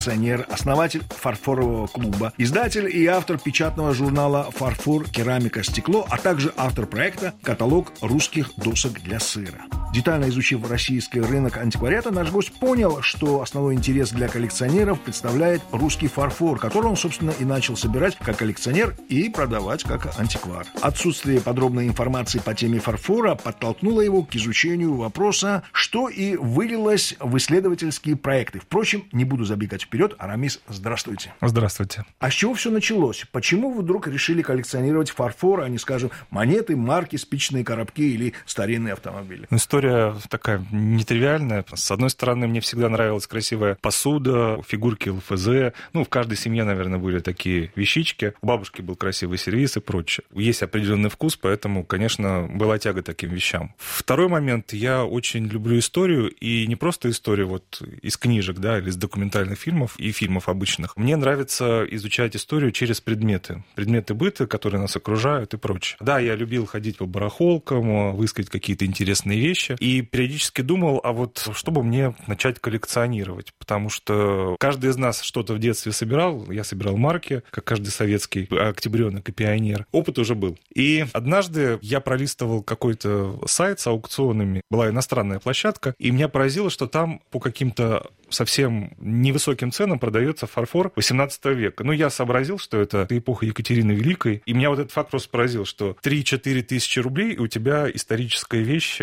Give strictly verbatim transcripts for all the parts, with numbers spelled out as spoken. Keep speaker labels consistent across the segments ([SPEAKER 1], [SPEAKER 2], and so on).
[SPEAKER 1] коллекционер, основатель фарфорового клуба, издатель и автор печатного журнала «Фарфор, керамика, стекло», а также автор проекта «Каталог русских досок для сыра». Детально изучив российский рынок антиквариата, наш гость понял, что основной интерес для коллекционеров представляет русский фарфор, который он, собственно, и начал собирать как коллекционер и продавать как антиквар. Отсутствие подробной информации по теме фарфора подтолкнуло его к изучению вопроса, что и вылилось в исследовательские проекты. Впрочем, не буду забегать вперед. Арамис, здравствуйте.
[SPEAKER 2] Здравствуйте.
[SPEAKER 1] А с чего все началось? Почему вы вдруг решили коллекционировать фарфор, а не, скажем, монеты, марки, спичечные коробки или старинные автомобили?
[SPEAKER 2] История такая нетривиальная. С одной стороны, мне всегда нравилась красивая посуда, фигурки эл эф зэ. Ну, в каждой семье, наверное, были такие вещички. У бабушки был красивый сервиз и прочее. Есть определенный вкус, поэтому, конечно, была тяга к таким вещам. Второй момент. Я очень люблю историю, и не просто историю вот из книжек, да, или из документальных фильмов и фильмов обычных. Мне нравится изучать историю через предметы. Предметы быта, которые нас окружают и прочее. Да, я любил ходить по барахолкам, выискать какие-то интересные вещи. И периодически думал, а вот что бы мне начать коллекционировать? Потому что каждый из нас что-то в детстве собирал. Я собирал марки, как каждый советский октябренок и пионер. Опыт уже был. И однажды я пролистывал какой-то сайт с аукционами. Была иностранная площадка. И меня поразило, что там по каким-то совсем невысоким ценам продается фарфор восемнадцатого века. Ну, я сообразил, что это эпоха Екатерины Великой. И меня вот этот факт просто поразил, что три-четыре тысячи рублей, и у тебя историческая вещь.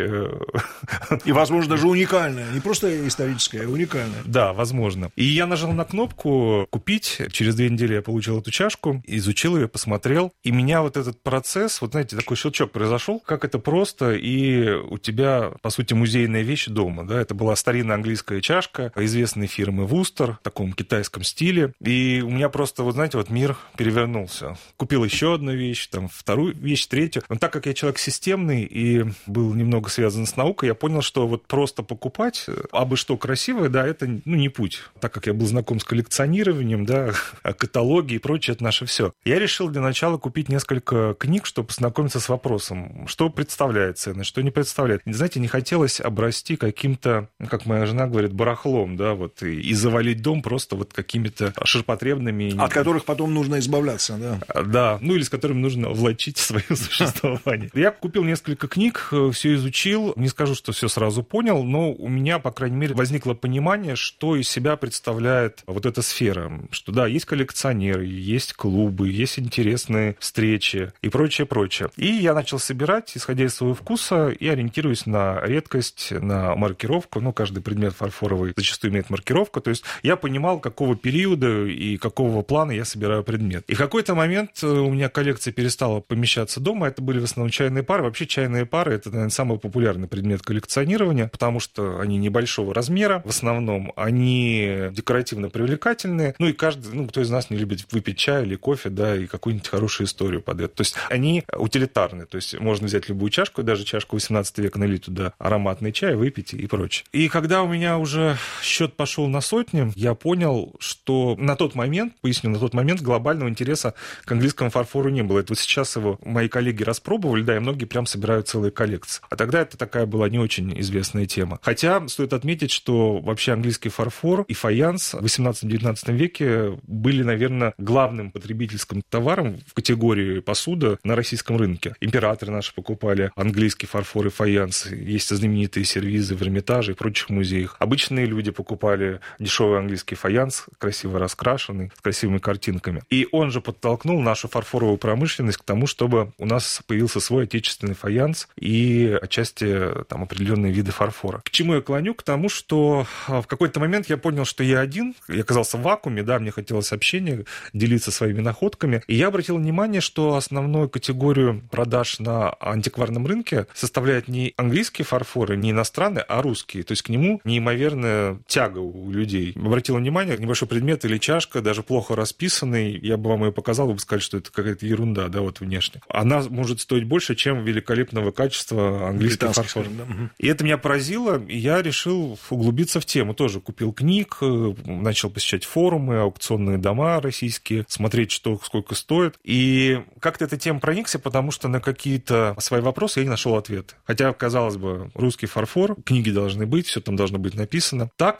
[SPEAKER 1] И, возможно, даже уникальная. Не просто историческая, а уникальная.
[SPEAKER 2] Да, возможно. И я нажал на кнопку «Купить». Через две недели я получил эту чашку, изучил ее, посмотрел. И меня вот этот процесс, вот знаете, такой щелчок произошел, как это просто, и у тебя, по сути, музейная вещь дома. Да? Это была старинная английская чашка, известной фирмы Вустер, в таком китайском стиле. И у меня просто, вот знаете, вот мир перевернулся. Купил еще одну вещь, там, вторую вещь, третью. Но так как я человек системный и был немного связан с наукой, я понял, что вот просто покупать, абы что красивое, да, это, ну, не путь. Так как я был знаком с коллекционированием, да, каталоги и прочее, это наше все. Я решил для начала купить несколько книг, чтобы познакомиться с вопросом, что представляет ценность, что не представляет. Знаете, не хотелось обрасти каким-то, как моя жена говорит, барахлом, да, вот, и, и завалить дом просто вот какими-то ширпотребными...
[SPEAKER 1] От которых потом нужно избавляться, да.
[SPEAKER 2] Да, ну или с которыми нужно влачить свое существование. Я купил несколько книг, все изучил, не скажу, что все сразу понял, но у меня, по крайней мере, возникло понимание, что из себя представляет вот эта сфера, что да, есть коллекционеры, есть клубы, есть интересные встречи и прочее, прочее. И я начал собирать, исходя из своего вкуса, и ориентируясь на редкость, на маркировку, ну, каждый предмет фарфоровый зачастую имеет маркировку, то есть я понимал, какого периода и какого плана я собираю предмет. И в какой-то момент у меня коллекция перестала помещаться дома, это были в основном чайные пары. Вообще чайные пары — это, наверное, самый популярный предмет коллекционирования, потому что они небольшого размера, в основном они декоративно привлекательные, ну и каждый, ну, кто из нас не любит выпить чай или кофе, да, и какую-нибудь хорошую историю под это. То есть они утилитарны, то есть можно взять любую чашку, даже чашку восемнадцатого века, налить туда ароматный чай, выпить и прочее. И когда у меня уже счет пошел на сотни, я понял, что на тот момент, поясню, на тот момент глобального интереса к английскому фарфору не было. Это вот сейчас его мои коллеги распробовали, да, и многие прям собирают целые коллекции. А тогда это такая была не очень известная тема. Хотя стоит отметить, что вообще английский фарфор и фаянс в восемнадцатом-девятнадцатом веке были, наверное, главным потребительским товаром в категории посуда на российском рынке. Императоры наши покупали английский фарфор и фаянс. Есть знаменитые сервизы в Эрмитаже и прочих музеях. Обычные люди покупали дешевый английский фаянс, красиво раскрашенный, с красивыми картинками. И он же подтолкнул нашу фарфоровую промышленность к тому, чтобы у нас появился свой отечественный фаянс и отчасти там определенные виды фарфора. К чему я клоню? К тому, что в какой-то момент я понял, что я один, я оказался в вакууме, да, мне хотелось общения, делиться своими находками. И я обратил внимание, что основную категорию продаж на антикварном рынке составляют не английские фарфоры, не иностранные, а русские. То есть к нему неимоверная тяга у людей. Обратил внимание, небольшой предмет или чашка, даже плохо расписанный, я бы вам ее показал, вы бы сказали, что это какая-то ерунда, да, вот внешне. Она может стоить больше, чем великолепного качества английский фарфор. Да. И это меня поразило, и я решил углубиться в тему. Тоже купил книг, начал посещать форумы, аукционные дома российские, смотреть, что сколько стоит. И как-то эта тема проникся, потому что на какие-то свои вопросы я не нашел ответа. Хотя, казалось бы, русский фарфор, книги должны быть, все там должно быть написано. Так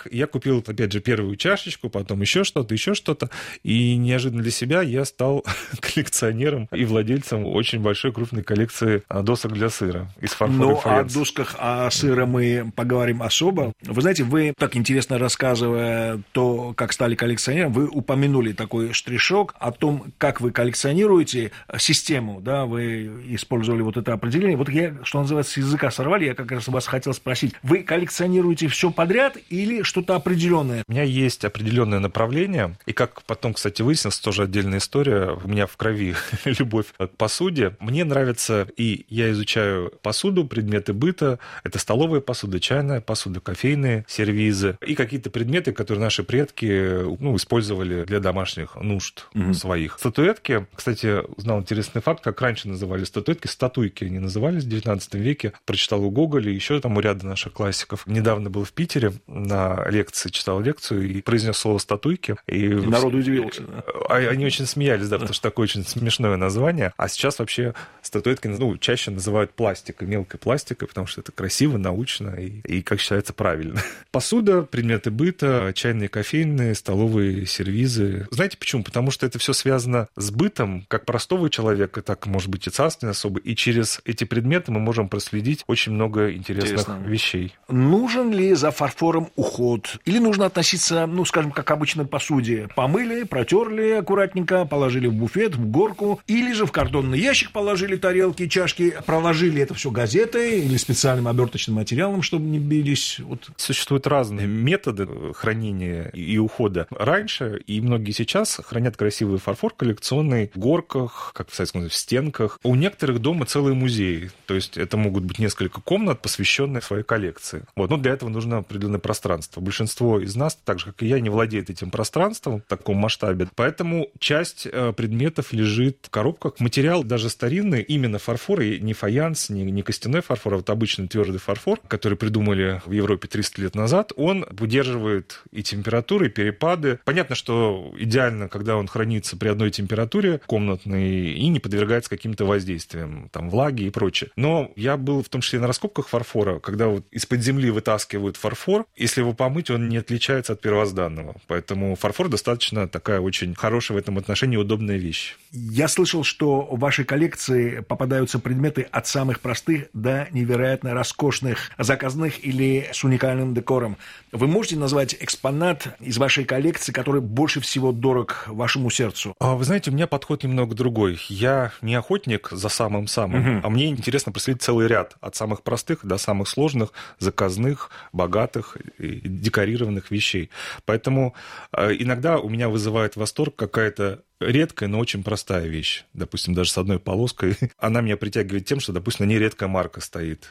[SPEAKER 2] я купил, опять же, первую чашечку, потом еще что-то, еще что-то. И неожиданно для себя я стал коллекционером и владельцем очень большой крупной коллекции досок для сыра из фарфора
[SPEAKER 1] Ну,
[SPEAKER 2] и фаянса.
[SPEAKER 1] о досках, о сыре мы поговорим особо. Вы знаете, вы так интересно рассказывая то, как стали коллекционером, вы упомянули такой штришок о том, как вы коллекционируете систему, да, вы использовали вот это определение. Вот я, что называется, с языка сорвали, я как раз вас хотел спросить, вы коллекционируете все подряд или что-то определенное?
[SPEAKER 2] У меня есть определенное направление, и как потом, кстати, выяснилось, тоже отдельная история, у меня в крови любовь к посуде. Мне нравится, и я изучаю посуду, предметы быта, это столовая посуда, чайная посуда, кофейные сервизы и какие-то предметы, которые наши предки, ну, использовали для домашних нужд mm-hmm. своих. Статуэтки, кстати, узнал интересный факт, как раньше называли статуэтки, статуйки они назывались в девятнадцатом веке. Прочитал у Гоголя, еще там у ряда наших классиков. Недавно был в Питере на лекции, читал лекцию и произнес слово статуйки. И, и
[SPEAKER 1] народ удивился. Да?
[SPEAKER 2] Они очень смеялись, да, потому что такое очень смешное название. А сейчас вообще статуэтки, ну, чаще называют пластикой, мелкой пластикой, потому что это красиво, научно и, и как считается, правильно. Посуда, предметы быта, чайные, кофейные, столовые сервизы. Знаете почему? Потому что это все связано с бытом, как простого человека, так, может быть, и царственной особы. И через эти предметы мы можем проследить очень много интересных Интересно. вещей.
[SPEAKER 1] Нужен ли за фарфором уход? Или нужно относиться, ну, скажем, как обычно к посуде? Помыли, протерли аккуратненько, положили в буфет, в горку, или же в картонный ящик положили тарелки, чашки, проложили это все газетой или специальным оберточным материалом, чтобы не бились. Вот.
[SPEAKER 2] Существуют разные методы хранения и ухода. Раньше и многие сейчас хранят красивый фарфор коллекционный в горках, как в Советском Союзе, в стенках. У некоторых дома целые музеи. То есть это могут быть несколько комнат, посвященных своей коллекции. Вот. Но для этого нужно определенное пространство. Большинство из нас, так же, как и я, не владеет этим пространством в таком масштабе. Поэтому часть предметов лежит в коробках. Материал даже старинный, именно фарфор, и не фаянс, не, не костяной фарфор, а вот обычный твердый фарфор, который придумали в Европе триста лет назад, он выдерживает и температуры, и перепады. Понятно, что идеально, когда он хранится при одной температуре комнатной и не подвергается каким-то воздействиям, там, влаги и прочее. Но я был в том числе на раскопках фарфора, когда вот из-под земли вытаскивают фарфор, если его помыть, он не отличается от первозданного. Поэтому фарфор достаточно такая очень хорошая в этом отношении удобная вещь.
[SPEAKER 1] Я слышал, что в вашей коллекции попадаются предметы от самых простых до невероятно роскошных, заказных или с уникальным декором. Вы можете назвать экспонат из вашей коллекции, который больше всего дорог вашему сердцу?
[SPEAKER 2] А, вы знаете, у меня подход немного другой. Я не охотник за самым-самым, угу. а мне интересно проследить целый ряд от самых простых до самых сложных, заказных, богатых, и декорированных вещей. Поэтому э, иногда у меня вызывает восторг какая-то редкая, но очень простая вещь. Допустим, даже с одной полоской. Она меня притягивает тем, что, допустим, на ней редкая марка стоит.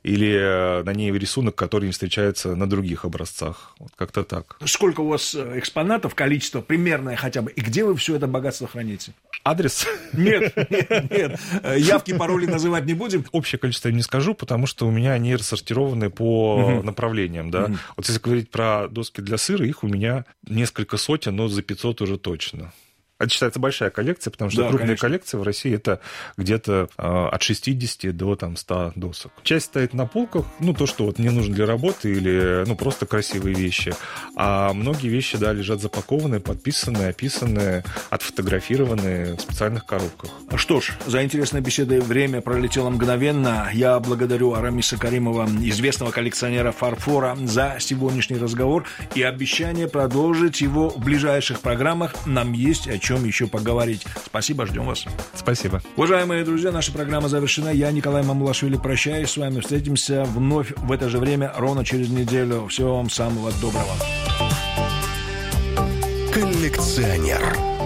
[SPEAKER 2] Или на ней рисунок, который не встречается на других образцах. Вот как-то так.
[SPEAKER 1] Сколько у вас экспонатов, количество примерное хотя бы, и где вы все это богатство храните?
[SPEAKER 2] Адрес?
[SPEAKER 1] Нет, нет, нет. Явки, пароли называть не будем.
[SPEAKER 2] Общее количество я не скажу, потому что у меня они рассортированы по угу. направлениям. Да? Угу. Вот если говорить про доски для сыра, их у меня несколько сотен, но за пятьсот уже точно. Это считается большая коллекция, потому что да, крупная конечно. коллекция в России это где-то э, от шестидесяти до там, ста досок. Часть стоит на полках, ну, то, что вот мне нужно для работы или ну, просто красивые вещи. А многие вещи, да, лежат запакованные, подписанные, описанные, отфотографированные в специальных коробках.
[SPEAKER 1] Что ж, за интересной беседой время пролетело мгновенно. Я благодарю Арамиса Каримова, известного коллекционера фарфора, за сегодняшний разговор и обещание продолжить его в ближайших программах. Нам есть о чем еще поговорить. Спасибо, ждем вас.
[SPEAKER 2] Спасибо.
[SPEAKER 1] Уважаемые друзья, наша программа завершена. Я, Николай Мамулашвили, прощаюсь с вами. Встретимся вновь в это же время, ровно через неделю. Всего вам самого доброго.
[SPEAKER 3] Коллекционер.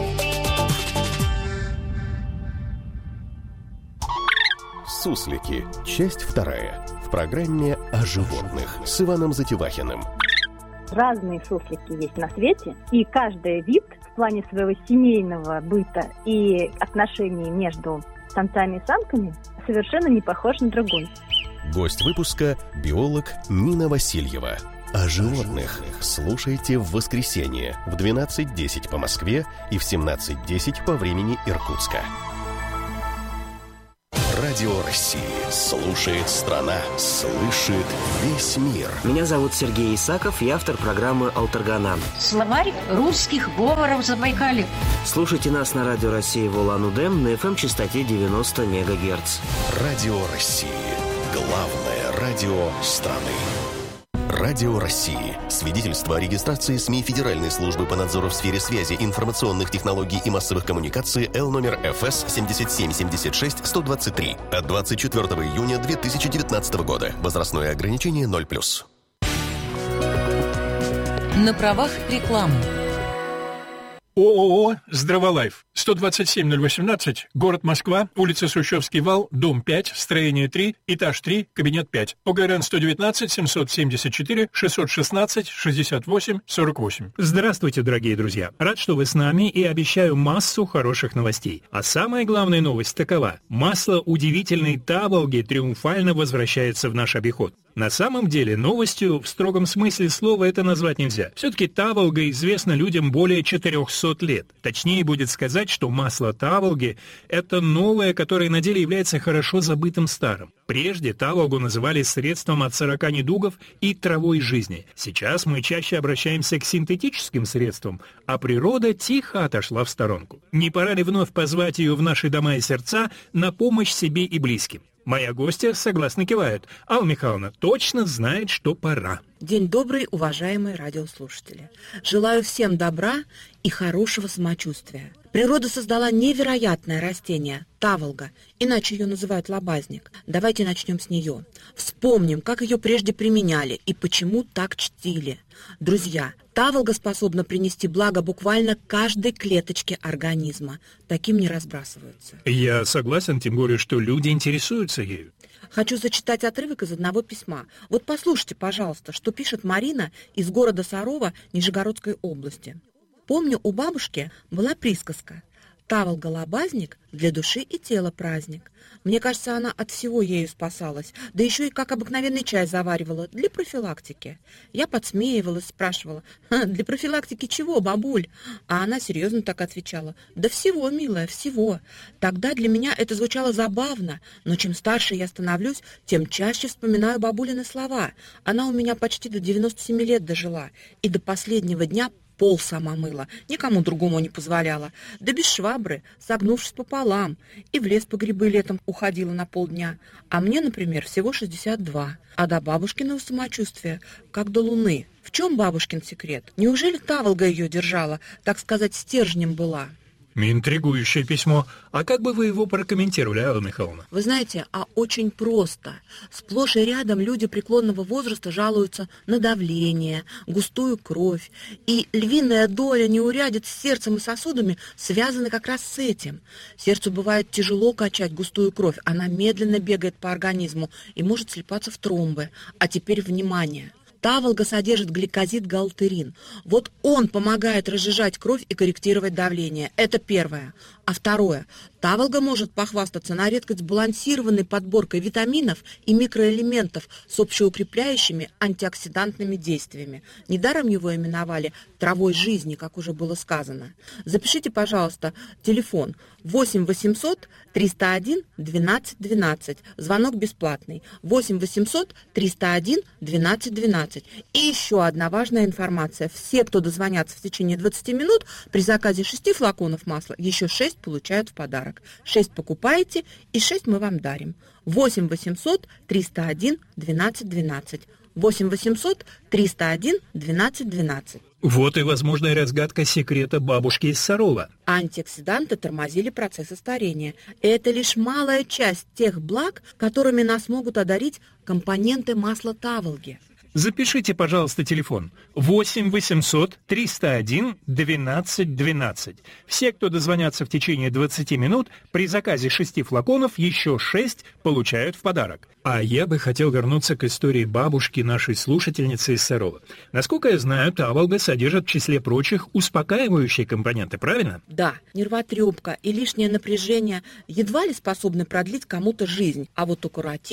[SPEAKER 3] Суслики. Часть вторая. В программе о животных с Иваном Затевахиным.
[SPEAKER 4] Разные суслики есть на свете, и каждый вид в плане своего семейного быта и отношений между самцами и самками совершенно не похож на другой.
[SPEAKER 3] Гость выпуска – биолог Нина Васильева. О животных слушайте в воскресенье в двенадцать десять по Москве и в семнадцать десять по времени Иркутска. Радио Радио России. Слушает страна. Слышит весь мир.
[SPEAKER 5] Меня зовут Сергей Исаков, я автор программы «Алтарганан».
[SPEAKER 6] Словарь русских говоров Забайкалья.
[SPEAKER 5] Слушайте нас на Радио России в Улан-Удэ на эф эм-частоте девяносто мегагерц.
[SPEAKER 3] Радио России. Главное радио страны. Радио России. Свидетельство о регистрации СМИ Федеральной службы по надзору в сфере связи, информационных технологий и массовых коммуникаций Л номер эф эс семь семь семь шесть сто двадцать три от двадцать четвёртого июня две тысячи девятнадцатого года. Возрастное ограничение ноль плюс.
[SPEAKER 7] На правах рекламы.
[SPEAKER 8] ООО «Здраволайф». сто двадцать семь ноль восемнадцать, город Москва, улица Сущевский вал, дом пять, строение три, этаж три, кабинет пять. ОГРН сто девятнадцать семьсот семьдесят четыре шестьсот шестнадцать шестьдесят восемь сорок восемь.
[SPEAKER 9] Здравствуйте, дорогие друзья. Рад, что вы с нами, и обещаю массу хороших новостей. А самая главная новость такова. Масло удивительной Таволги триумфально возвращается в наш обиход. На самом деле, новостью в строгом смысле слова это назвать нельзя. Все-таки Таволга известна людям более четырехсот лет. Точнее будет сказать, что масло Таволги – это новое, которое на деле является хорошо забытым старым. Прежде Таволгу называли средством от сорока недугов и травой жизни. Сейчас мы чаще обращаемся к синтетическим средствам, а природа тихо отошла в сторонку. Не пора ли вновь позвать ее в наши дома и сердца на помощь себе и близким? Моя гостья согласно кивает. Алла Михайловна точно знает, что пора.
[SPEAKER 10] День добрый, уважаемые радиослушатели. Желаю всем добра и хорошего самочувствия. Природа создала невероятное растение – таволга, иначе ее называют лобазник. Давайте начнем с нее. Вспомним, как ее прежде применяли и почему так чтили. Друзья, таволга способна принести благо буквально каждой клеточке организма. Таким не разбрасываются.
[SPEAKER 9] Я согласен, тем более, что люди интересуются ею.
[SPEAKER 10] Хочу зачитать отрывок из одного письма. Вот послушайте, пожалуйста, что пишет Марина из города Сарова Нижегородской области. Помню, у бабушки была присказка: «Таволга-лобазник для души и тела праздник». Мне кажется, она от всего ею спасалась, да еще и как обыкновенный чай заваривала для профилактики. Я подсмеивалась, спрашивала: «Для профилактики чего, бабуль?» А она серьезно так отвечала: «Да всего, милая, всего». Тогда для меня это звучало забавно, но чем старше я становлюсь, тем чаще вспоминаю бабулины слова. Она у меня почти до девяноста семи лет дожила, и до последнего дня пол сама мыла, никому другому не позволяла, да без швабры, согнувшись пополам, и в лес по грибы летом уходила на полдня. А мне, например, всего шестьдесят два, а до бабушкиного самочувствия как до луны. В чем бабушкин секрет? Неужели таволга ее держала, так сказать, стержнем была?
[SPEAKER 9] Интригующее письмо. А как бы вы его прокомментировали, Алла Михайловна?
[SPEAKER 10] Вы знаете, а очень просто. Сплошь и рядом люди преклонного возраста жалуются на давление, густую кровь. И львиная доля неурядиц с сердцем и сосудами связаны как раз с этим. Сердцу бывает тяжело качать густую кровь. Она медленно бегает по организму и может слипаться в тромбы. А теперь внимание. Таволга содержит гликозид-галтерин. Вот он помогает разжижать кровь и корректировать давление. Это первое. А второе. Таволга может похвастаться на редкость сбалансированной подборкой витаминов и микроэлементов с общеукрепляющими антиоксидантными действиями. Недаром его именовали травой жизни, как уже было сказано. Запишите, пожалуйста, телефон восемь восемьсот триста один двенадцать двенадцать. Звонок бесплатный. восемь восемьсот триста один двенадцать двенадцать. И еще одна важная информация. Все, кто дозвонятся в течение двадцати минут, при заказе шести флаконов масла, еще шесть получают в подарок. шесть покупаете, и шесть мы вам дарим. восемь восемьсот триста один двенадцать двенадцать. восемь восемьсот триста один двенадцать двенадцать.
[SPEAKER 9] Вот и возможная разгадка секрета бабушки из Сарова.
[SPEAKER 10] Антиоксиданты тормозили процессы старения. Это лишь малая часть тех благ, которыми нас могут одарить компоненты масла таволги.
[SPEAKER 9] Запишите, пожалуйста, телефон восемь восемьсот триста один двенадцать двенадцать. Все, кто дозвонятся в течение двадцати минут, при заказе шести флаконов еще шесть получают в подарок. А я бы хотел вернуться к истории бабушки нашей слушательницы из Сарова. Насколько я знаю, таволга содержит в числе прочих успокаивающие компоненты, правильно?
[SPEAKER 10] Да, нервотрепка и лишнее напряжение едва ли способны продлить кому-то жизнь, а вот укоротить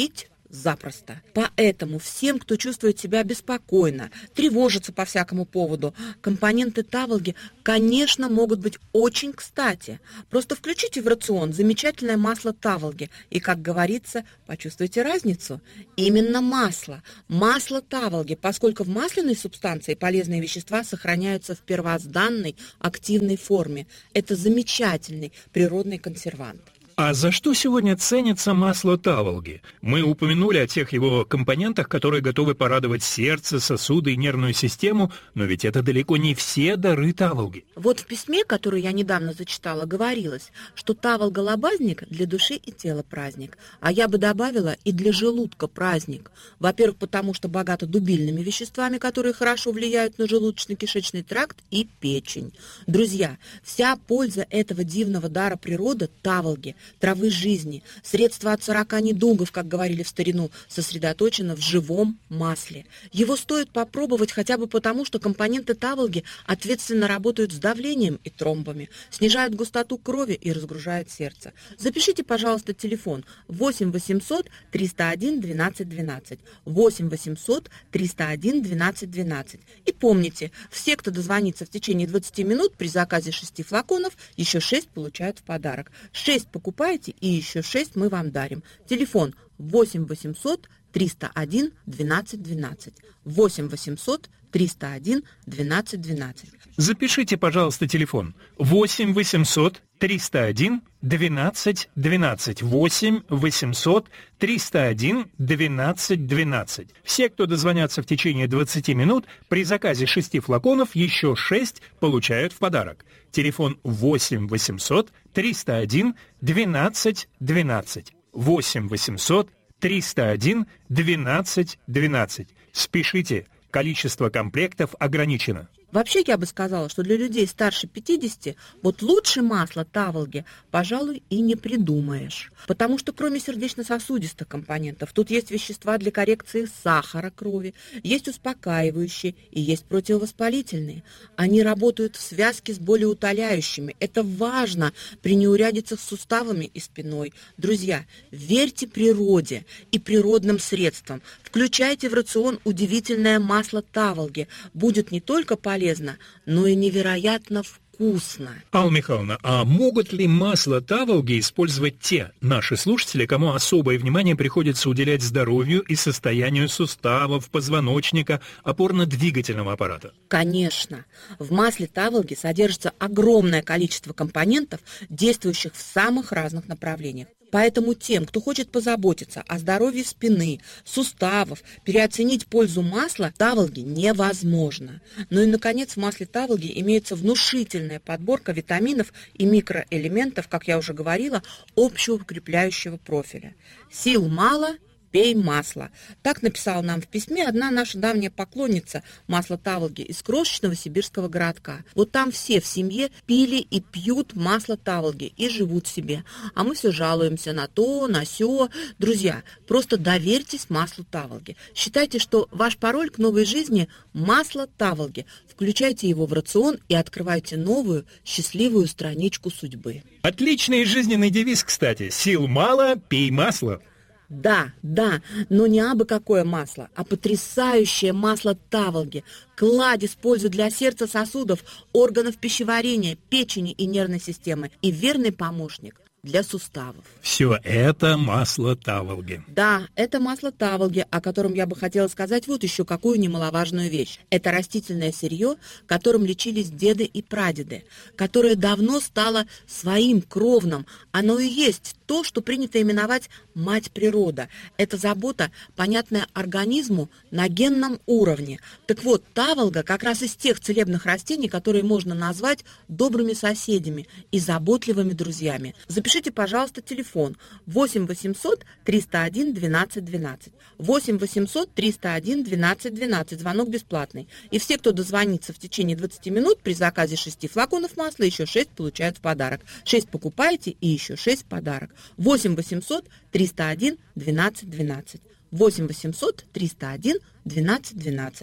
[SPEAKER 10] запросто. Поэтому всем, кто чувствует себя беспокойно, тревожится по всякому поводу, компоненты таволги, конечно, могут быть очень кстати. Просто включите в рацион замечательное масло таволги и, как говорится, почувствуйте разницу. Именно масло. Масло таволги, поскольку в масляной субстанции полезные вещества сохраняются в первозданной активной форме. Это замечательный природный консервант.
[SPEAKER 9] А за что сегодня ценится масло таволги? Мы упомянули о тех его компонентах, которые готовы порадовать сердце, сосуды и нервную систему, но ведь это далеко не все дары таволги.
[SPEAKER 10] Вот в письме, которое я недавно зачитала, говорилось, что таволга-лобазник для души и тела праздник, а я бы добавила и для желудка праздник. Во-первых, потому что богато дубильными веществами, которые хорошо влияют на желудочно-кишечный тракт и печень. Друзья, вся польза этого дивного дара природы таволги, травы жизни, средства от сорока недугов, как говорили в старину, сосредоточено в живом масле. Его стоит попробовать хотя бы потому, что компоненты таволги ответственно работают с давлением и тромбами, снижают густоту крови и разгружают сердце. Запишите, пожалуйста, телефон восемь восемьсот триста один двенадцать двенадцать, восемь восемьсот триста один двенадцать двенадцать. И помните, все, кто дозвонится в течение двадцати минут, при заказе шести флаконов, еще шесть получают в подарок. шесть покупайте и еще шесть мы вам дарим. Телефон восемь восемьсот триста один двенадцать двенадцать. восемь восемьсот триста один двенадцать двенадцать.
[SPEAKER 9] Запишите, пожалуйста, телефон восемь восемьсот триста один двенадцать двенадцать. восемь восемьсот триста один двенадцать двенадцать. Все, кто дозвонятся в течение двадцати минут, при заказе шести флаконов еще шесть получают в подарок. Телефон восемь восемьсот триста один двенадцать двенадцать. восемь восемьсот триста один двенадцать двенадцать. Спешите, количество комплектов ограничено.
[SPEAKER 10] Вообще, я бы сказала, что для людей старше пятидесяти вот лучше масла таволги, пожалуй, и не придумаешь. Потому что кроме сердечно-сосудистых компонентов, тут есть вещества для коррекции сахара крови, есть успокаивающие и есть противовоспалительные. Они работают в связке с болеутоляющими. Это важно при неурядицах с суставами и спиной. Друзья, верьте природе и природным средствам. Включайте в рацион удивительное масло таволги. Будет не только полезно, но и невероятно вкусно.
[SPEAKER 9] Алла Михайловна, а могут ли масло таволги использовать те наши слушатели, кому особое внимание приходится уделять здоровью и состоянию суставов, позвоночника, опорно-двигательного аппарата?
[SPEAKER 10] Конечно. В масле таволги содержится огромное количество компонентов, действующих в самых разных направлениях. Поэтому тем, кто хочет позаботиться о здоровье спины, суставов, переоценить пользу масла таволги невозможно. Ну и, наконец, в масле таволги имеется внушительная подборка витаминов и микроэлементов, как я уже говорила, общеукрепляющего профиля. Сил мало – пей масло. Так написала нам в письме одна наша давняя поклонница масла таволги из крошечного сибирского городка. Вот там все в семье пили и пьют масло таволги и живут себе. А мы все жалуемся на то, на сё. Друзья, просто доверьтесь маслу таволги. Считайте, что ваш пароль к новой жизни – масло таволги. Включайте его в рацион и открывайте новую, счастливую страничку судьбы.
[SPEAKER 9] Отличный жизненный девиз, кстати. Сил мало, пей масло.
[SPEAKER 10] Да, да, но не абы какое масло, а потрясающее масло таволги. Кладезь пользы для сердца, сосудов, органов пищеварения, печени и нервной системы. И верный помощник для суставов.
[SPEAKER 9] Все это масло таволги.
[SPEAKER 10] Да, это масло таволги, о котором я бы хотела сказать вот еще какую немаловажную вещь. Это растительное сырье, которым лечились деды и прадеды, которое давно стало своим кровным. Оно и есть то, что принято именовать мать природа. Это забота, понятная организму на генном уровне. Так вот, таволга как раз из тех целебных растений, которые можно назвать добрыми соседями и заботливыми друзьями. Запишите, пожалуйста, телефон восемь восемьсот триста один двенадцать двенадцать. восемь восемьсот триста один двенадцать двенадцать. Звонок бесплатный. И все, кто дозвонится в течение двадцати минут, при заказе шести флаконов масла еще шесть получают в подарок. шесть покупаете и еще шесть в подарок. восемь восемьсот триста один двенадцать двенадцать. восемь восемьсот триста один двенадцать двенадцать.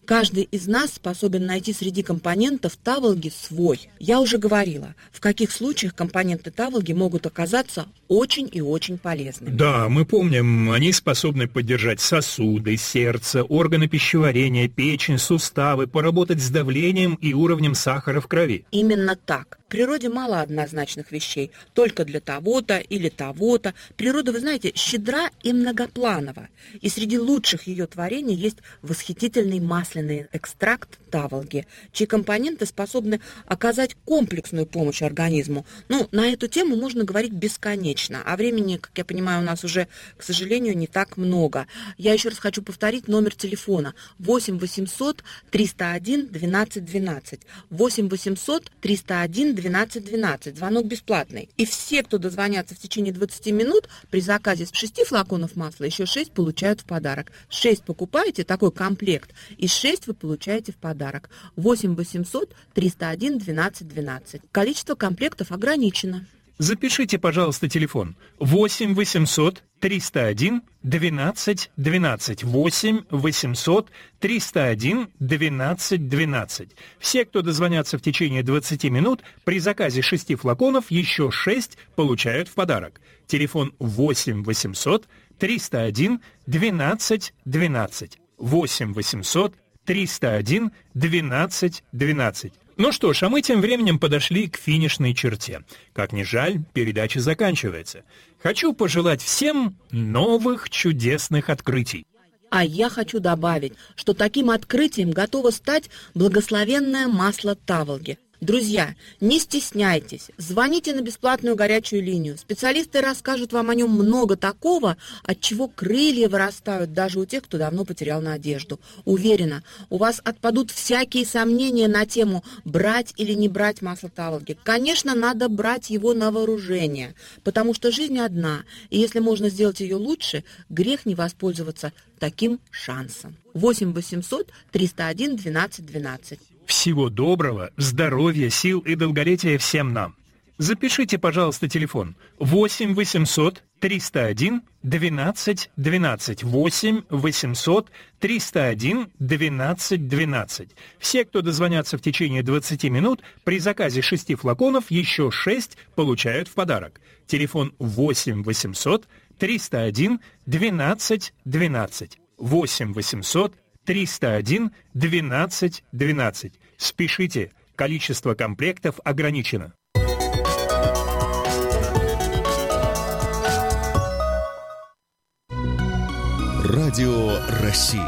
[SPEAKER 10] Каждый из нас способен найти среди компонентов таволги свой. Я уже говорила, в каких случаях компоненты таволги могут оказаться очень и очень полезными.
[SPEAKER 9] Да, мы помним, они способны поддержать сосуды, сердце, органы пищеварения, печень, суставы, поработать с давлением и уровнем сахара в крови.
[SPEAKER 10] Именно так. В природе мало однозначных вещей, только для того-то или того-то. Природа, вы знаете, щедра и многопланова. И среди лучших ее творений есть восхитительный масляный экстракт таволги, чьи компоненты способны оказать комплексную помощь организму. Ну, на эту тему можно говорить бесконечно, а времени, как я понимаю, у нас уже, к сожалению, не так много. Я еще раз хочу повторить номер телефона восемь восемьсот триста один двенадцать двенадцать. восемь восемьсот триста один двенадцать двенадцать. Звонок бесплатный. И все, кто дозвонятся в течение двадцати минут, при заказе шести флаконов масла еще шесть получают в подарок. шесть покупаете, такой комплект, и шесть вы получаете в подарок. восемь восемьсот триста один двенадцать двенадцать. Количество комплектов ограничено.
[SPEAKER 9] Запишите, пожалуйста, телефон восемь восемьсот триста один двенадцать двенадцать. восемь восемьсот триста один двенадцать двенадцать. Все, кто дозвонятся в течение двадцати минут, при заказе шести флаконов еще шесть получают в подарок. Телефон восемь восемьсот триста один двенадцать двенадцать. восемь восемьсот триста один двенадцать двенадцать. Ну что ж, а мы тем временем подошли к финишной черте. Как ни жаль, передача заканчивается. Хочу пожелать всем новых чудесных открытий.
[SPEAKER 10] А я хочу добавить, что таким открытием готово стать благословенное масло таволги. Друзья, не стесняйтесь, звоните на бесплатную горячую линию. Специалисты расскажут вам о нем много такого, от чего крылья вырастают даже у тех, кто давно потерял надежду. Уверена, у вас отпадут всякие сомнения на тему брать или не брать масло таволги. Конечно, надо брать его на вооружение, потому что жизнь одна, и если можно сделать ее лучше, грех не воспользоваться таким шансом. восемь восемьсот триста один двенадцать двенадцать.
[SPEAKER 9] Всего доброго, здоровья, сил и долголетия всем нам. Запишите, пожалуйста, телефон восемь восемьсот триста один двенадцать двенадцать. восемь восемьсот триста один двенадцать двенадцать. Все, кто дозвонятся в течение двадцати минут, при заказе шести флаконов еще шесть получают в подарок. Телефон восемь восемьсот триста один двенадцать двенадцать. восемь восемьсот триста один двенадцать двенадцать. Спешите, количество комплектов ограничено.
[SPEAKER 3] Радио России.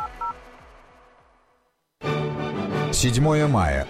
[SPEAKER 11] седьмое мая.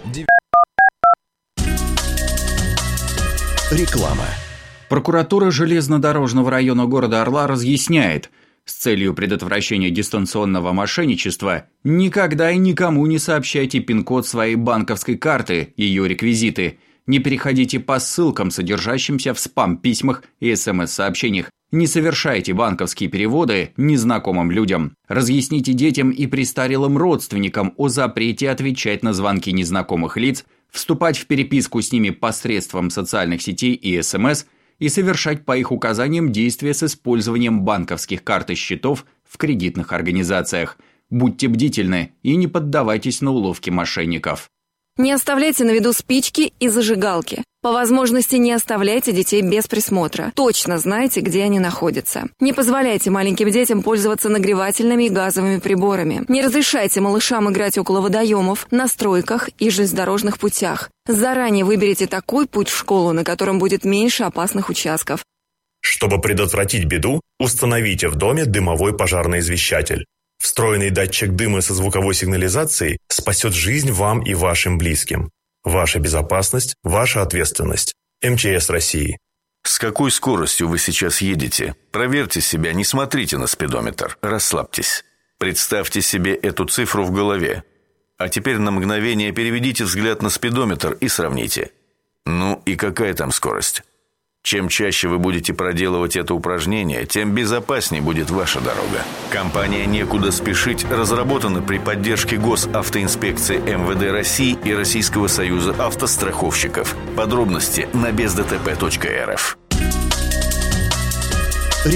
[SPEAKER 3] Реклама.
[SPEAKER 12] Прокуратура железнодорожного района города Орла разъясняет, с целью предотвращения дистанционного мошенничества никогда и никому не сообщайте пин-код своей банковской карты, ее реквизиты. Не переходите по ссылкам, содержащимся в спам-письмах и эс эм эс-сообщениях. Не совершайте банковские переводы незнакомым людям. Разъясните детям и престарелым родственникам о запрете отвечать на звонки незнакомых лиц, вступать в переписку с ними посредством социальных сетей и эс эм эс и совершать по их указаниям действия с использованием банковских карт и счетов в кредитных организациях. Будьте бдительны и не поддавайтесь на уловки мошенников.
[SPEAKER 13] Не оставляйте на виду спички и зажигалки. По возможности не оставляйте детей без присмотра. Точно знайте, где они находятся. Не позволяйте маленьким детям пользоваться нагревательными и газовыми приборами. Не разрешайте малышам играть около водоемов, на стройках и железнодорожных путях. Заранее выберите такой путь в школу, на котором будет меньше опасных участков.
[SPEAKER 14] Чтобы предотвратить беду, установите в доме дымовой пожарный извещатель. Встроенный датчик дыма со звуковой сигнализацией спасет жизнь вам и вашим близким. Ваша безопасность – ваша ответственность. эм че эс России.
[SPEAKER 15] С какой скоростью вы сейчас едете? Проверьте себя, не смотрите на спидометр. Расслабьтесь. Представьте себе эту цифру в голове. А теперь на мгновение переведите взгляд на спидометр и сравните. Ну и какая там скорость? Чем чаще вы будете проделывать это упражнение, тем безопаснее будет ваша дорога. Компания «Некуда спешить» разработана при поддержке Госавтоинспекции эм вэ дэ России и Российского союза автостраховщиков. Подробности на без дэ тэ пэ точка эр эф.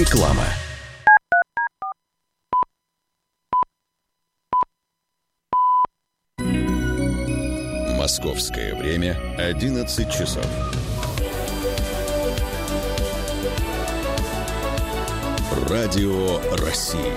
[SPEAKER 3] Реклама.
[SPEAKER 16] Московское время одиннадцать часов. Радио России.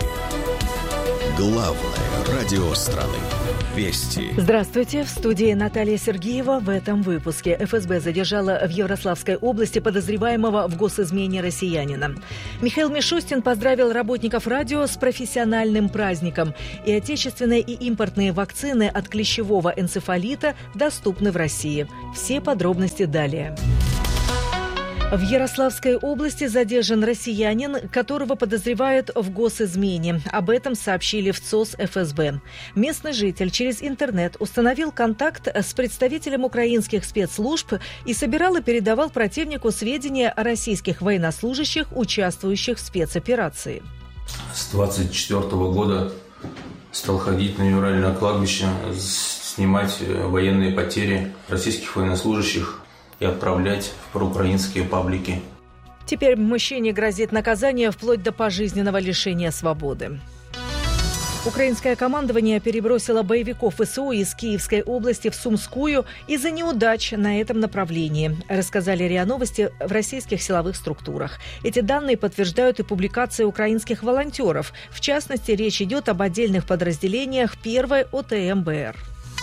[SPEAKER 16] Главное радио страны. Вести.
[SPEAKER 17] Здравствуйте. В студии Наталья Сергеева. В этом выпуске эф эс бэ задержала в Ярославской области подозреваемого в госизмене россиянина. Михаил Мишустин поздравил работников радио с профессиональным праздником. И отечественные, и импортные вакцины от клещевого энцефалита доступны в России. Все подробности далее. В Ярославской области задержан россиянин, которого подозревают в госизмене. Об этом сообщили в ЦОС эф эс бэ. Местный житель через интернет установил контакт с представителем украинских спецслужб и собирал и передавал противнику сведения о российских военнослужащих, участвующих в спецоперации.
[SPEAKER 18] С двадцать четвёртого года стал ходить на Юральное кладбище, снимать военные потери российских военнослужащих и отправлять в проукраинские паблики.
[SPEAKER 17] Теперь мужчине грозит наказание вплоть до пожизненного лишения свободы. Украинское командование перебросило боевиков эс о из Киевской области в Сумскую из-за неудач на этом направлении, рассказали РИА Новости в российских силовых структурах. Эти данные подтверждают и публикации украинских волонтеров. В частности, речь идет об отдельных подразделениях первой о тэ эм бэ эр.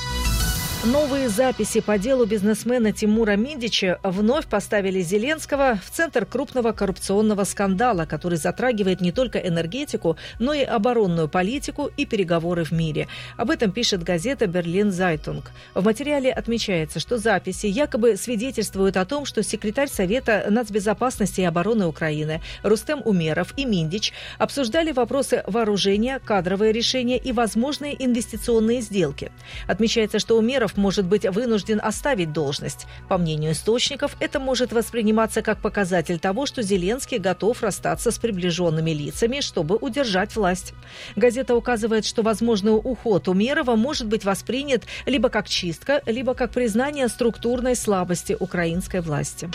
[SPEAKER 17] Новые записи по делу бизнесмена Тимура Миндича вновь поставили Зеленского в центр крупного коррупционного скандала, который затрагивает не только энергетику, но и оборонную политику и переговоры в мире. Об этом пишет газета «Берлин Зайтунг». В материале отмечается, что записи якобы свидетельствуют о том, что секретарь Совета нацбезопасности и обороны Украины Рустем Умеров и Миндич обсуждали вопросы вооружения, кадровые решения и возможные инвестиционные сделки. Отмечается, что Умеров может быть вынужден оставить должность. По мнению источников, это может восприниматься как показатель того, что Зеленский готов расстаться с приближенными лицами, чтобы удержать власть. Газета указывает, что возможный уход Умерова может быть воспринят либо как чистка, либо как признание структурной слабости украинской власти.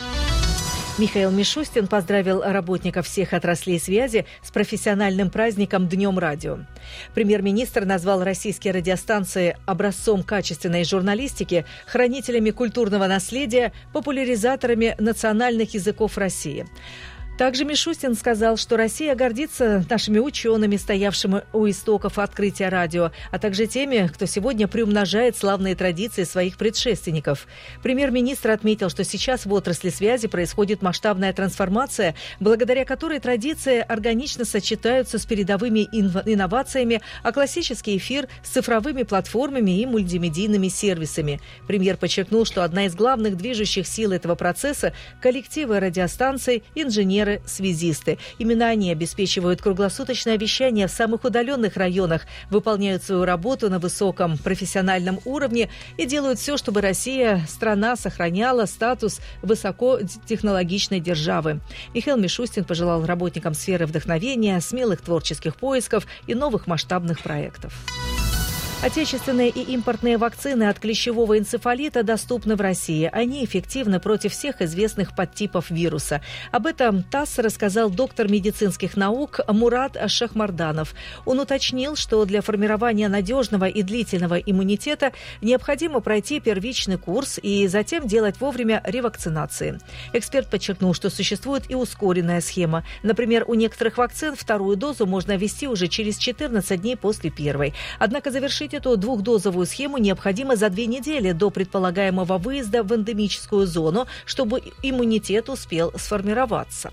[SPEAKER 17] Михаил Мишустин поздравил работников всех отраслей связи с профессиональным праздником Днем радио. Премьер-министр назвал российские радиостанции образцом качественной журналистики, хранителями культурного наследия, популяризаторами национальных языков России. Также Мишустин сказал, что Россия гордится нашими учеными, стоявшими у истоков открытия радио, а также теми, кто сегодня приумножает славные традиции своих предшественников. Премьер-министр отметил, что сейчас в отрасли связи происходит масштабная трансформация, благодаря которой традиции органично сочетаются с передовыми инновациями, а классический эфир с цифровыми платформами и мультимедийными сервисами. Премьер подчеркнул, что одна из главных движущих сил этого процесса – коллективы радиостанций, инженеры, связисты. Именно они обеспечивают круглосуточное вещание в самых удаленных районах, выполняют свою работу на высоком профессиональном уровне и делают все, чтобы Россия, страна, сохраняла статус высокотехнологичной державы. Михаил Мишустин пожелал работникам сферы вдохновения, смелых творческих поисков и новых масштабных проектов. Отечественные и импортные вакцины от клещевого энцефалита доступны в России. Они эффективны против всех известных подтипов вируса. Об этом ТАСС рассказал доктор медицинских наук Мурат Шахмарданов. Он уточнил, что для формирования надежного и длительного иммунитета необходимо пройти первичный курс и затем делать вовремя ревакцинации. Эксперт подчеркнул, что существует и ускоренная схема. Например, у некоторых вакцин вторую дозу можно ввести уже через четырнадцать дней после первой. Однако завершить эту двухдозовую схему необходимо за две недели до предполагаемого выезда в эндемическую зону, чтобы иммунитет успел сформироваться.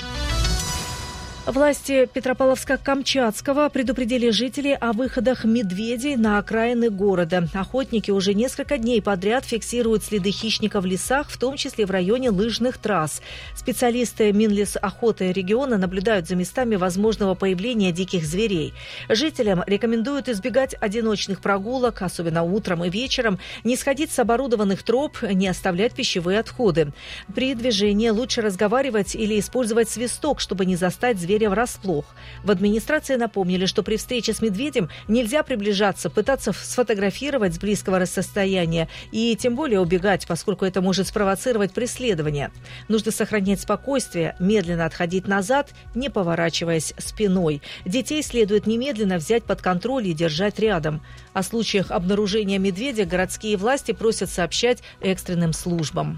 [SPEAKER 17] Власти Петропавловска-Камчатского предупредили жителей о выходах медведей на окраины города. Охотники уже несколько дней подряд фиксируют следы хищников в лесах, в том числе в районе лыжных трасс. Специалисты Минлесохоты региона наблюдают за местами возможного появления диких зверей. Жителям рекомендуют избегать одиночных прогулок, особенно утром и вечером, не сходить с оборудованных троп, не оставлять пищевые отходы. При движении лучше разговаривать или использовать свисток, чтобы не застать зверя зверя врасплох. В администрации напомнили, что при встрече с медведем нельзя приближаться, пытаться сфотографировать с близкого расстояния и тем более убегать, поскольку это может спровоцировать преследование. Нужно сохранять спокойствие, медленно отходить назад, не поворачиваясь спиной. Детей следует немедленно взять под контроль и держать рядом. О случаях обнаружения медведя городские власти просят сообщать экстренным службам.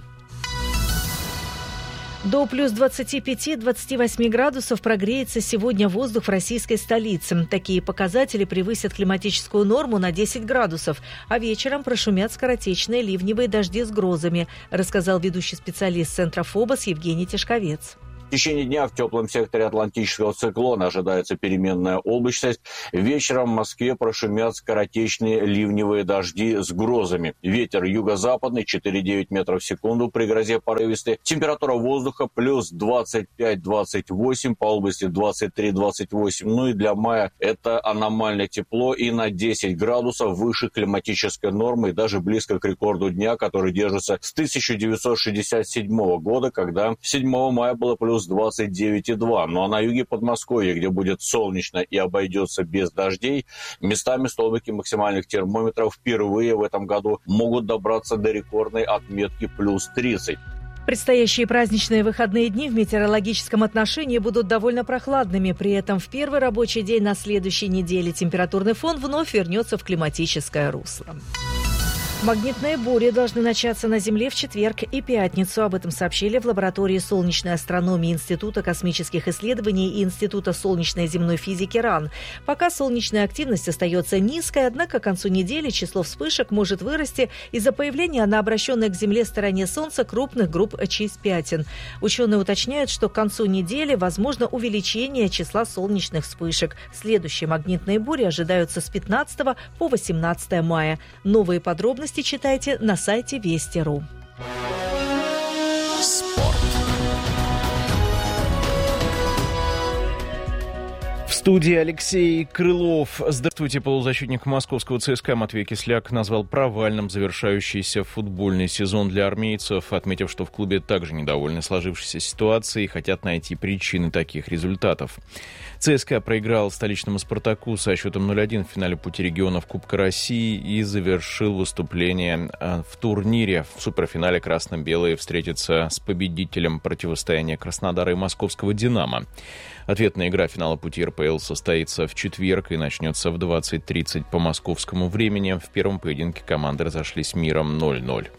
[SPEAKER 17] До плюс двадцати пяти — двадцати восьми градусов прогреется сегодня воздух в российской столице. Такие показатели превысят климатическую норму на десять градусов, а вечером прошумят скоротечные ливневые дожди с грозами, рассказал ведущий специалист Центра ФОБОС Евгений Тишковец.
[SPEAKER 19] В течение дня в теплом секторе атлантического циклона ожидается переменная облачность. Вечером в Москве прошумят скоротечные ливневые дожди с грозами. Ветер юго-западный четыре - девять метров в секунду при грозе порывистой. Температура воздуха плюс двадцать пять - двадцать восемь, по области двадцать три - двадцать восемь. Ну и для мая это аномально тепло и на десять градусов выше климатической нормы и даже близко к рекорду дня, который держится с тысяча девятьсот шестьдесят седьмого года, когда седьмого мая было плюс двадцать девять и два. Ну а на юге Подмосковья, где будет солнечно и обойдется без дождей, местами столбики максимальных термометров впервые в этом году могут добраться до рекордной отметки плюс тридцать.
[SPEAKER 17] Предстоящие праздничные выходные дни в метеорологическом отношении будут довольно прохладными. При этом в первый рабочий день на следующей неделе температурный фон вновь вернется в климатическое русло. Магнитные бури должны начаться на Земле в четверг и пятницу. Об этом сообщили в лаборатории солнечной астрономии Института космических исследований и Института солнечной и земной физики РАН. Пока солнечная активность остается низкой, однако к концу недели число вспышек может вырасти из-за появления на обращенной к Земле стороне Солнца крупных групп чист-пятен. Ученые уточняют, что к концу недели возможно увеличение числа солнечных вспышек. Следующие магнитные бури ожидаются с пятнадцатого по восемнадцатое мая. Новые подробности читайте на сайте Вести точка ру.
[SPEAKER 3] Спорт.
[SPEAKER 20] В студии Алексей Крылов. Здравствуйте. Полузащитник московского ЦСКА Матвей Кисляк назвал провальным завершающийся футбольный сезон для армейцев, отметив, что в клубе также недовольны сложившейся ситуацией и хотят найти причины таких результатов. ЦСКА проиграл столичному «Спартаку» со счетом ноль один в финале Пути регионов Кубка России и завершил выступление в турнире. В суперфинале красно-белые встретятся с победителем противостояния Краснодара и московского «Динамо». Ответная игра финала Пути эр пэ эл состоится в четверг и начнется в двадцать тридцать по московскому времени. В первом поединке команды разошлись миром ноль ноль.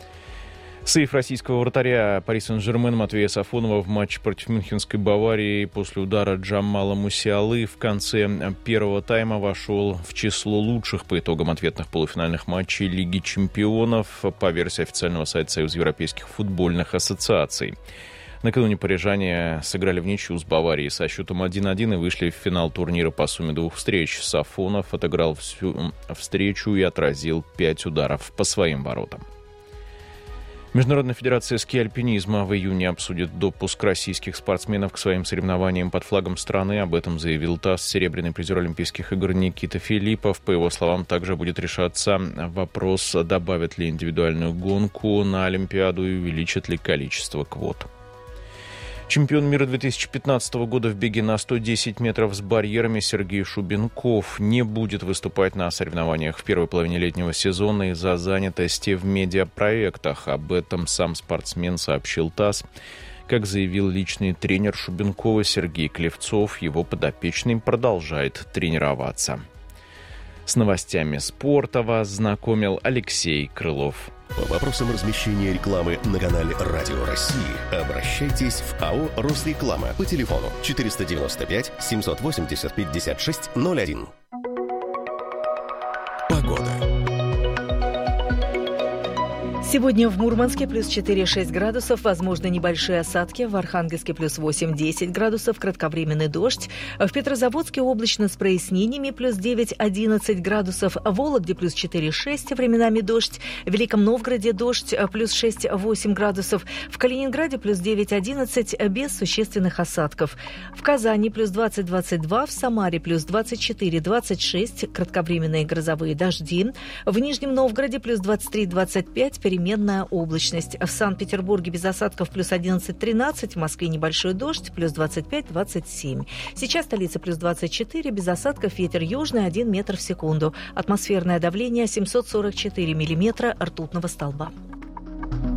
[SPEAKER 20] Сейф российского вратаря Пари Сен-Жермен Матвея Сафонова в матче против Мюнхенской Баварии после удара Джамала Мусиалы в конце первого тайма вошел в число лучших по итогам ответных полуфинальных матчей Лиги чемпионов по версии официального сайта Союза европейских футбольных ассоциаций. Накануне парижане сыграли в ничью с Баварией со счетом один один и вышли в финал турнира по сумме двух встреч. Сафонов отыграл всю встречу и отразил пять ударов по своим воротам. Международная федерация ски-альпинизма в июне обсудит допуск российских спортсменов к своим соревнованиям под флагом страны. Об этом заявил ТАСС серебряный призер Олимпийских игр Никита Филиппов. По его словам, также будет решаться вопрос, добавят ли индивидуальную гонку на Олимпиаду и увеличат ли количество квот. Чемпион мира две тысячи пятнадцатого года в беге на сто десять метров с барьерами Сергей Шубенков не будет выступать на соревнованиях в первой половине летнего сезона из-за занятости в медиапроектах. Об этом сам спортсмен сообщил ТАСС. Как заявил личный тренер Шубенкова Сергей Клевцов, его подопечный продолжает тренироваться. С новостями спорта вас знакомил Алексей Крылов.
[SPEAKER 3] По вопросам размещения рекламы на канале Радио России обращайтесь в АО «Росреклама» по телефону четыреста девяносто пять семьсот восемьдесят пятьдесят шесть ноль один. Погода.
[SPEAKER 17] Сегодня в Мурманске плюс четыре - шесть градусов, возможно небольшие осадки. В Архангельске плюс восемь - десять градусов, кратковременный дождь. В Петрозаводске облачно с прояснениями плюс девять - одиннадцать градусов. В Вологде плюс четыре - шесть, временами дождь. В Великом Новгороде дождь плюс шесть - восемь градусов. В Калининграде плюс девять - одиннадцать без существенных осадков. В Казани плюс двадцать - двадцать два, в Самаре плюс двадцать четыре - двадцать шесть, кратковременные грозовые дожди. В Нижнем Новгороде плюс двадцать три - двадцать пять, переменная переменная облачность. В Санкт-Петербурге без осадков плюс одиннадцать-тринадцать, в Москве небольшой дождь плюс двадцать пять-двадцать семь. Сейчас столица плюс двадцать четыре, без осадков, ветер южный один метр в секунду. Атмосферное давление семьсот сорок четыре миллиметра ртутного столба.